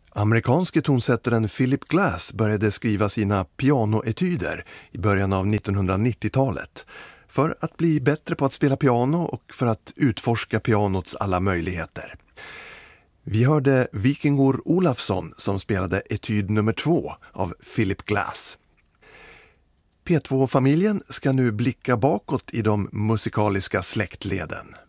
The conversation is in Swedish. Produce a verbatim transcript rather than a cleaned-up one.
Amerikanske tonsättaren Philip Glass började skriva sina pianoetyder i början av nittonhundranittiotalet för att bli bättre på att spela piano och för att utforska pianots alla möjligheter. Vi hörde Vikingur Olafsson som spelade etyd nummer två av Philip Glass. P två-familjen ska nu blicka bakåt i de musikaliska släktleden.